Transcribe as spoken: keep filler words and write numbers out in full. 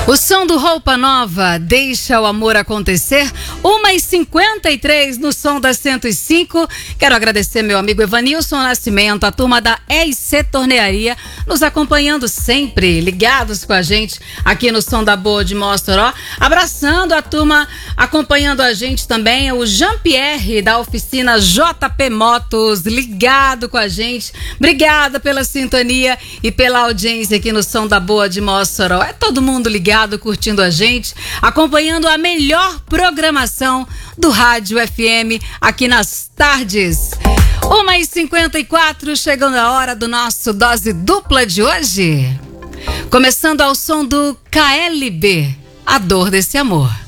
O som do Roupa Nova, Deixa o Amor Acontecer, uma e cinquenta e três no som da cento e cinco. Quero agradecer meu amigo Evanilson Nascimento, a turma da E I C Tornearia, nos acompanhando sempre, ligados com a gente aqui no som da Boa de Mossoró. Abraçando a turma, acompanhando a gente também, o Jean-Pierre da oficina J P Motos, ligado com a gente. Obrigada pela sintonia e pela audiência aqui no som da Boa de Mossoró. É todo mundo ligado, curtindo a gente, acompanhando a melhor programação do Rádio F M aqui nas tardes. uma e cinquenta e quatro, chegando a hora do nosso Dose Dupla de hoje. Começando ao som do K L B, A Dor Desse Amor.